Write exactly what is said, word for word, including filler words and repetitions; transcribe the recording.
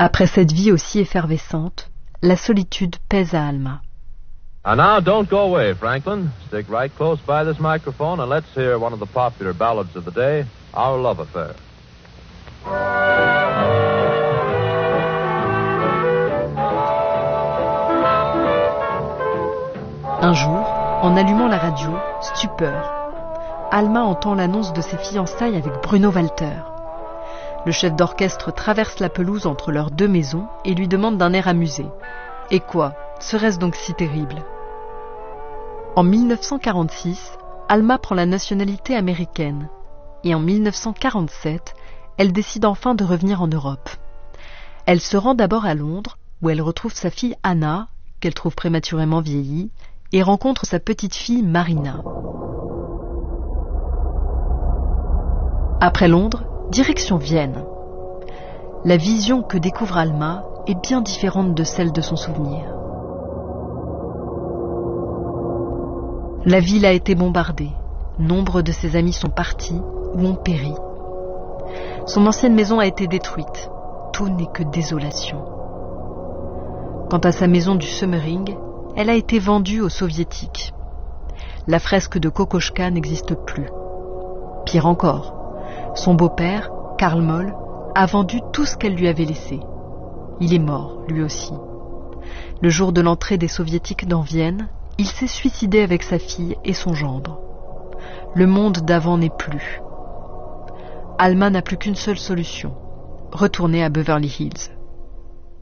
Après cette vie aussi effervescente, la solitude pèse à Alma. And now, don't go away, Franklin. Stick right close by this microphone and let's hear one of the popular ballads of the day, Our Love Affair. Un jour, en allumant la radio, stupeur. Alma entend l'annonce de ses fiançailles avec Bruno Walter. Le chef d'orchestre traverse la pelouse entre leurs deux maisons et lui demande d'un air amusé. Et quoi, serait-ce donc si terrible ? En mille neuf cent quarante-six, Alma prend la nationalité américaine. Et en mille neuf cent quarante-sept, elle décide enfin de revenir en Europe. Elle se rend d'abord à Londres, où elle retrouve sa fille Anna, qu'elle trouve prématurément vieillie, et rencontre sa petite-fille Marina. Après Londres, direction Vienne. La vision que découvre Alma est bien différente de celle de son souvenir. La ville a été bombardée. Nombre de ses amis sont partis ou ont péri. Son ancienne maison a été détruite. Tout n'est que désolation. Quant à sa maison du Semmering, elle a été vendue aux soviétiques. La fresque de Kokoschka n'existe plus. Pire encore, son beau-père, Karl Moll, a vendu tout ce qu'elle lui avait laissé. Il est mort, lui aussi. Le jour de l'entrée des soviétiques dans Vienne, il s'est suicidé avec sa fille et son gendre. Le monde d'avant n'est plus. Alma n'a plus qu'une seule solution, retourner à Beverly Hills.